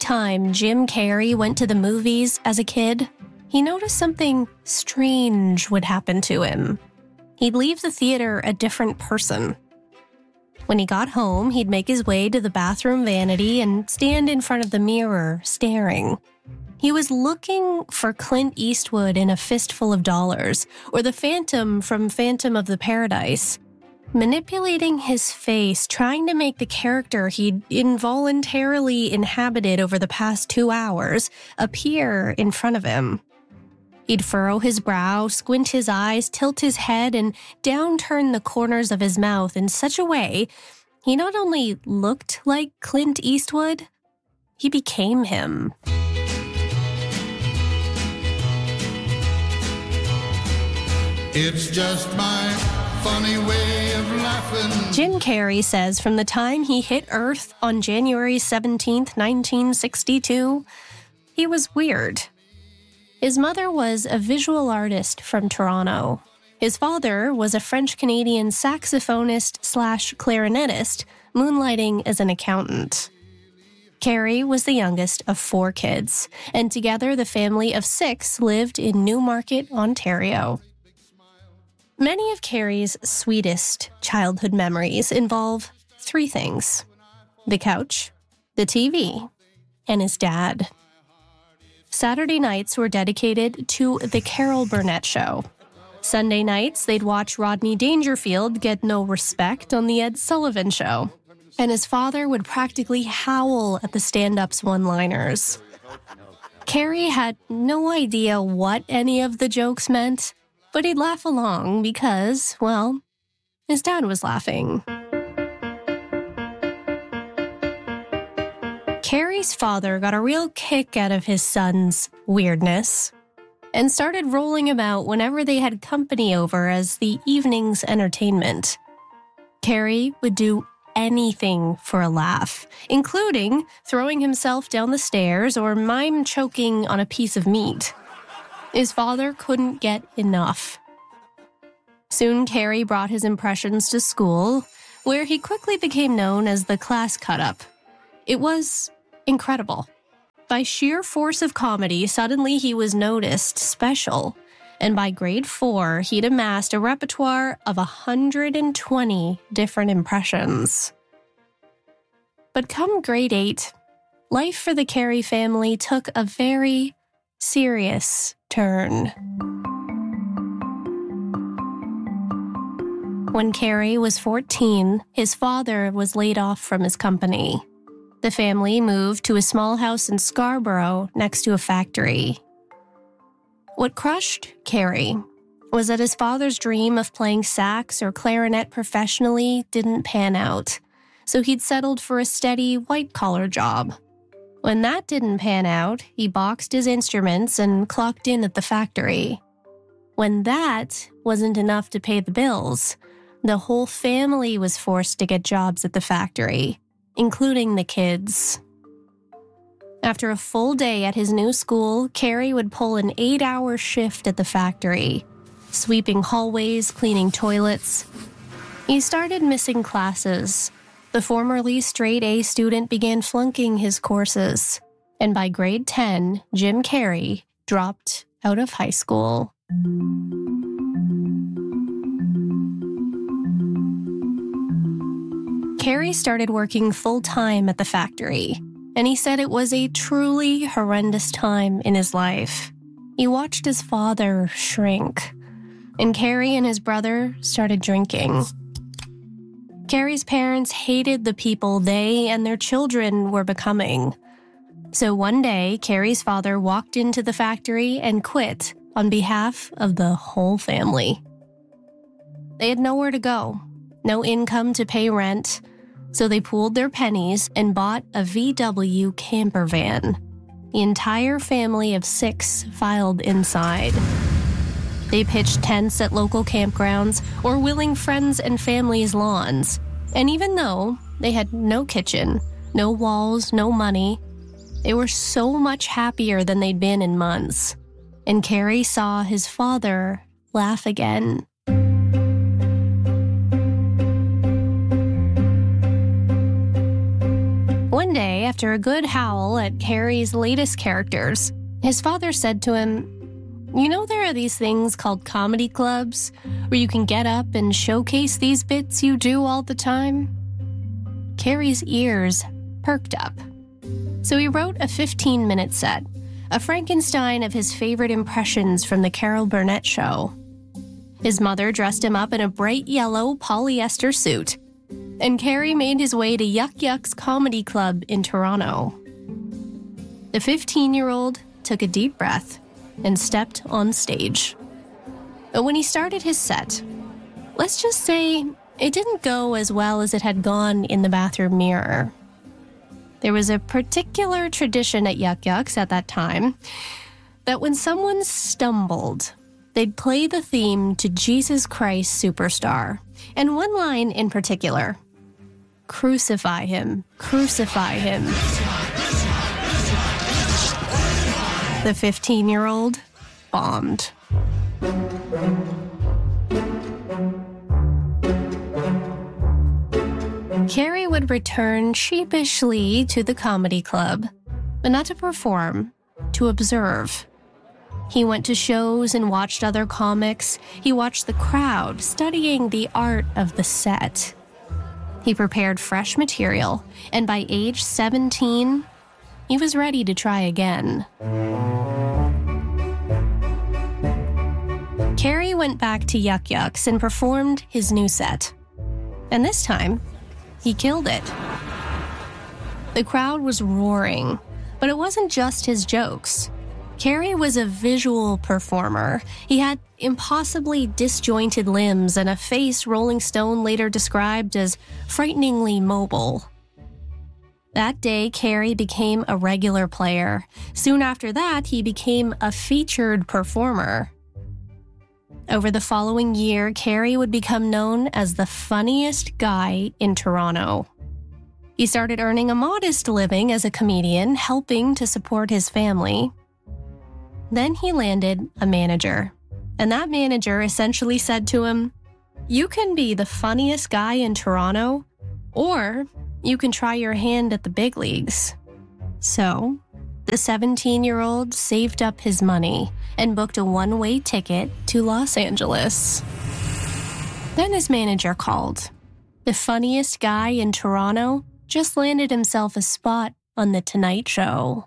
time Jim Carrey went to the movies as a kid, he noticed something strange would happen to him. He'd leave the theater a different person. When he got home, he'd make his way to the bathroom vanity and stand in front of the mirror, staring. He was looking for Clint Eastwood in A Fistful of Dollars, or the Phantom from Phantom of the Paradise, manipulating his face, trying to make the character he'd involuntarily inhabited over the past 2 hours appear in front of him. He'd furrow his brow, squint his eyes, tilt his head, and downturn the corners of his mouth in such a way he not only looked like Clint Eastwood, he became him. It's just my funny way of laughing. Jim Carrey says from the time he hit Earth on January 17th, 1962, he was weird. His mother was a visual artist from Toronto. His father was a French-Canadian saxophonist/clarinetist, moonlighting as an accountant. Carrey was the youngest of 4 kids, and together the family of 6 lived in Newmarket, Ontario. Many of Carrey's sweetest childhood memories involve 3 things: the couch, the TV, and his dad. Saturday nights were dedicated to The Carol Burnett Show. Sunday nights, they'd watch Rodney Dangerfield get no respect on The Ed Sullivan Show. And his father would practically howl at the stand-up's one-liners. Carrey had no idea what any of the jokes meant, but he'd laugh along because, well, his dad was laughing. Carrey's father got a real kick out of his son's weirdness and started rolling him out whenever they had company over as the evening's entertainment. Carrey would do anything for a laugh, including throwing himself down the stairs or mime choking on a piece of meat. His father couldn't get enough. Soon, Carrey brought his impressions to school, where he quickly became known as the class cut-up. It was incredible. By sheer force of comedy, suddenly he was noticed special, and by grade 4, he'd amassed a repertoire of 120 different impressions. But come grade 8, life for the Carrey family took a very serious turn. When Carrey was 14, his father was laid off from his company. The family moved to a small house in Scarborough next to a factory. What crushed Carrey was that his father's dream of playing sax or clarinet professionally didn't pan out, so he'd settled for a steady white-collar job. When that didn't pan out, he boxed his instruments and clocked in at the factory. When that wasn't enough to pay the bills, the whole family was forced to get jobs at the factory, including the kids. After a full day at his new school, Carrey would pull an 8-hour shift at the factory, sweeping hallways, cleaning toilets. He started missing classes. The formerly straight-A student began flunking his courses, and by grade 10, Jim Carrey dropped out of high school. Carrey started working full-time at the factory, and he said it was a truly horrendous time in his life. He watched his father shrink, and Carrey and his brother started drinking. Carrey's parents hated the people they and their children were becoming. So one day, Carrey's father walked into the factory and quit on behalf of the whole family. They had nowhere to go, no income to pay rent, so they pooled their pennies and bought a VW camper van. The entire family of 6 filed inside. They pitched tents at local campgrounds or willing friends and family's lawns. And even though they had no kitchen, no walls, no money, they were so much happier than they'd been in months. And Carrey saw his father laugh again. One day, after a good howl at Carey's latest characters, his father said to him, "You know there are these things called comedy clubs where you can get up and showcase these bits you do all the time?" Carey's ears perked up. So he wrote a 15-minute set, a Frankenstein of his favorite impressions from the Carol Burnett show. His mother dressed him up in a bright yellow polyester suit, and Carey made his way to Yuck Yuck's Comedy Club in Toronto. The 15-year-old took a deep breath and stepped on stage. But when he started his set, let's just say it didn't go as well as it had gone in the bathroom mirror. There was a particular tradition at Yuck Yuck's at that time that when someone stumbled, they'd play the theme to Jesus Christ Superstar, and one line in particular, "Crucify him, crucify him." The 15-year-old bombed. Carey would return sheepishly to the comedy club, but not to perform, to observe. He went to shows and watched other comics. He watched the crowd, studying the art of the set. He prepared fresh material, and by age 17, he was ready to try again. Carey went back to Yuck Yuck's and performed his new set. And this time, he killed it. The crowd was roaring, but it wasn't just his jokes. Carey was a visual performer. He had impossibly disjointed limbs and a face Rolling Stone later described as frighteningly mobile. That day, Carey became a regular player. Soon after that, he became a featured performer. Over the following year, Carey would become known as the funniest guy in Toronto. He started earning a modest living as a comedian, helping to support his family. Then he landed a manager, and that manager essentially said to him, "You can be the funniest guy in Toronto, or you can try your hand at the big leagues." So, the 17-year-old saved up his money and booked a one-way ticket to Los Angeles. Then his manager called. The funniest guy in Toronto just landed himself a spot on The Tonight Show.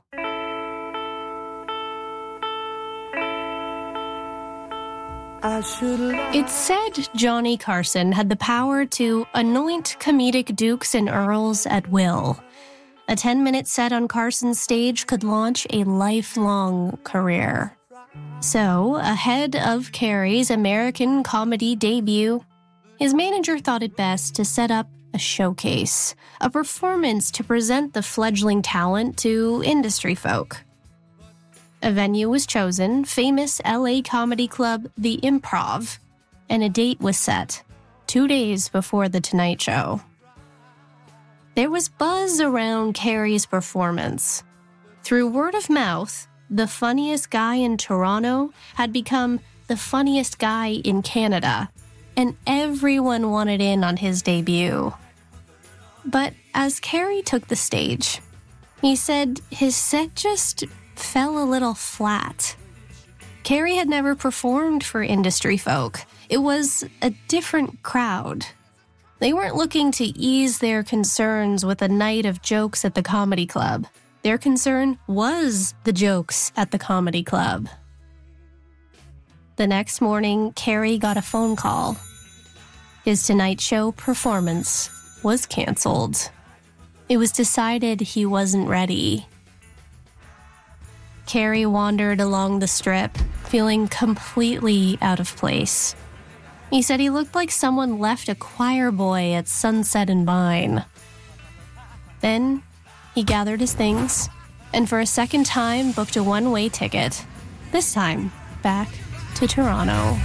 It's said Johnny Carson had the power to anoint comedic dukes and earls at will. A 10-minute set on Carson's stage could launch a lifelong career. So, ahead of Carey's American comedy debut, his manager thought it best to set up a showcase, a performance to present the fledgling talent to industry folk. A venue was chosen, famous LA comedy club The Improv, and a date was set, 2 days before The Tonight Show. There was buzz around Carey's performance. Through word of mouth, the funniest guy in Toronto had become the funniest guy in Canada, and everyone wanted in on his debut. But as Carey took the stage, he said his set just fell a little flat. Carey had never performed for industry folk. It was a different crowd. They weren't looking to ease their concerns with a night of jokes at the comedy club. Their concern was the jokes at the comedy club. The next morning, Carey got a phone call. His Tonight Show performance was canceled. It was decided he wasn't ready. Carey wandered along the strip, feeling completely out of place. He said he looked like someone left a choir boy at Sunset and Vine. Then, he gathered his things, and for a second time booked a one-way ticket, this time back to Toronto.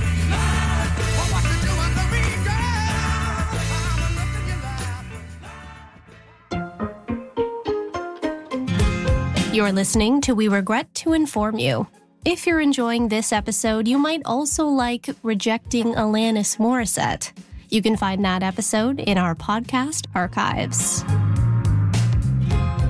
You're listening to We Regret to Inform You. If you're enjoying this episode, you might also like Rejecting Alanis Morissette. You can find that episode in our podcast archives.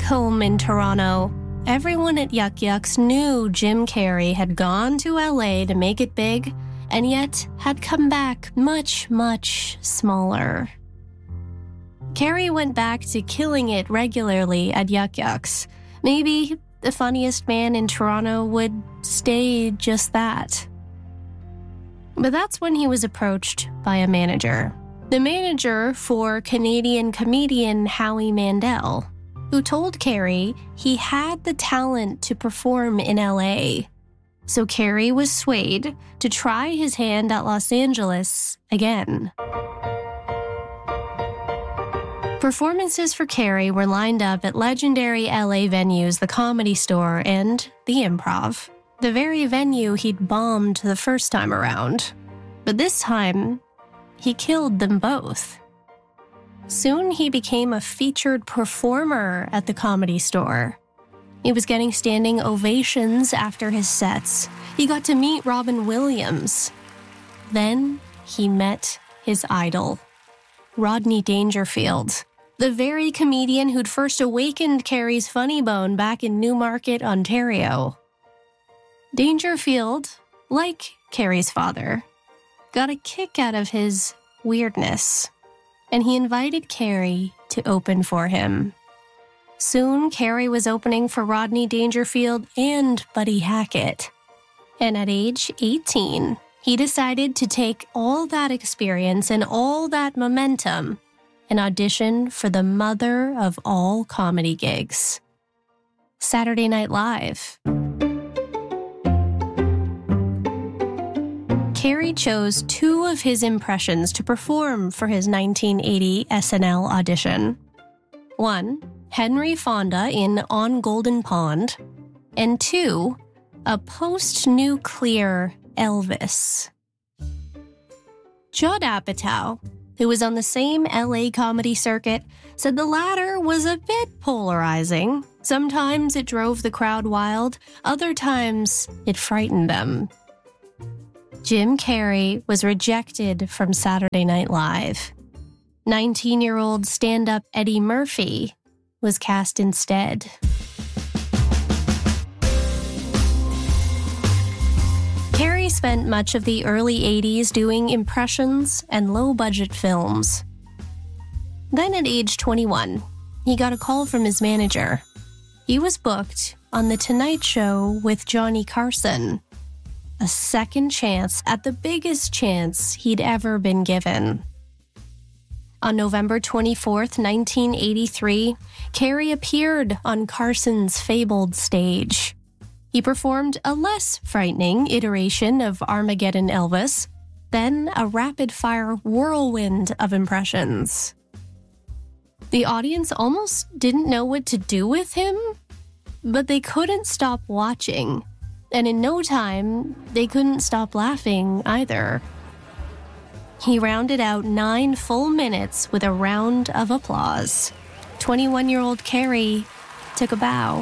home in Toronto, everyone at Yuck Yucks knew Jim Carrey had gone to LA to make it big, and yet had come back much, much smaller. Carrey went back to killing it regularly at Yuck Yucks. Maybe the funniest man in Toronto would stay just that. But that's when he was approached by a manager. The manager for Canadian comedian Howie Mandel, who told Carrey he had the talent to perform in LA. So Carrey was swayed to try his hand at Los Angeles again. Performances for Carrey were lined up at legendary LA venues, the Comedy Store and the Improv, the very venue he'd bombed the first time around. But this time, he killed them both. Soon he became a featured performer at the Comedy Store. He was getting standing ovations after his sets. He got to meet Robin Williams. Then he met his idol, Rodney Dangerfield, the very comedian who'd first awakened Carrey's funny bone back in Newmarket, Ontario. Dangerfield, like Carrey's father, got a kick out of his weirdness, and he invited Carrey to open for him. Soon, Carrey was opening for Rodney Dangerfield and Buddy Hackett. And at age 18, he decided to take all that experience and all that momentum and audition for the mother of all comedy gigs, Saturday Night Live. Carrey chose two of his impressions to perform for his 1980 SNL audition. One, Henry Fonda in On Golden Pond, and two, a post-nuclear Elvis. Judd Apatow, who was on the same LA comedy circuit, said the latter was a bit polarizing. Sometimes it drove the crowd wild, other times it frightened them. Jim Carrey was rejected from Saturday Night Live. 19-year-old stand-up Eddie Murphy was cast instead. Carrey spent much of the early 80s doing impressions and low-budget films. Then at age 21, he got a call from his manager. He was booked on The Tonight Show with Johnny Carson, a second chance at the biggest chance he'd ever been given. On November 24th, 1983, Carrey appeared on Carson's fabled stage. He performed a less frightening iteration of Armageddon Elvis, then a rapid-fire whirlwind of impressions. The audience almost didn't know what to do with him, but they couldn't stop watching, and in no time, they couldn't stop laughing either. He rounded out 9 full minutes with a round of applause. 21-year-old Carrey took a bow.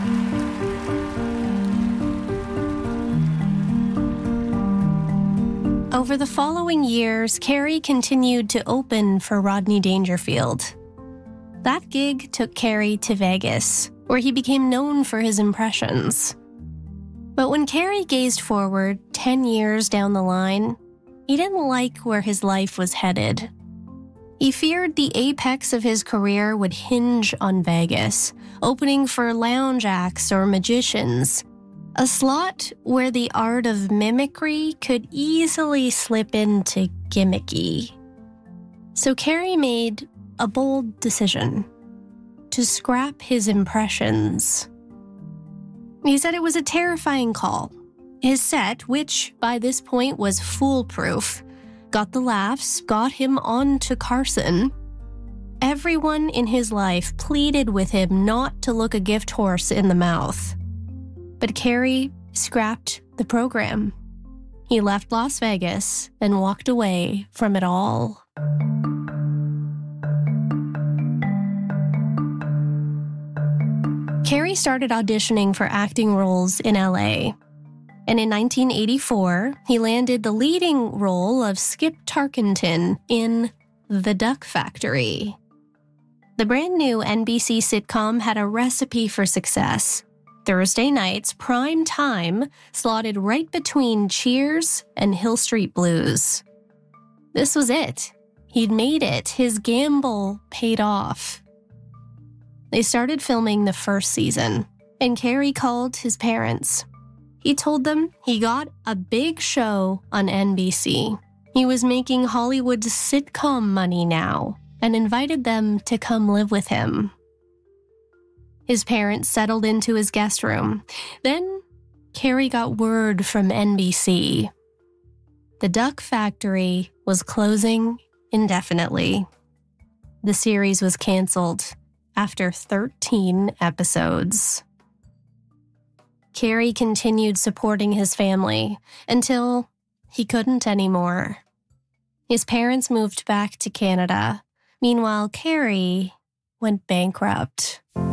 Over the following years, Carrey continued to open for Rodney Dangerfield. That gig took Carrey to Vegas, where he became known for his impressions. But when Carrey gazed forward 10 years down the line, he didn't like where his life was headed. He feared the apex of his career would hinge on Vegas, opening for lounge acts or magicians, a slot where the art of mimicry could easily slip into gimmicky. So Carrey made a bold decision to scrap his impressions. He said it was a terrifying call. His set, which by this point was foolproof, got the laughs, got him on to Carson. Everyone in his life pleaded with him not to look a gift horse in the mouth. But Carrey scrapped the program. He left Las Vegas and walked away from it all. Carrey started auditioning for acting roles in LA. And in 1984, he landed the leading role of Skip Tarkenton in The Duck Factory. The brand new NBC sitcom had a recipe for success. Thursday nights, prime time, slotted right between Cheers and Hill Street Blues. This was it. He'd made it. His gamble paid off. They started filming the first season, and Carey called his parents. He told them he got a big show on NBC. He was making Hollywood's sitcom money now, and invited them to come live with him. His parents settled into his guest room. Then, Carey got word from NBC. The Duck Factory was closing indefinitely. The series was canceled after 13 episodes. Carey continued supporting his family until he couldn't anymore. His parents moved back to Canada. Meanwhile, Carey went bankrupt.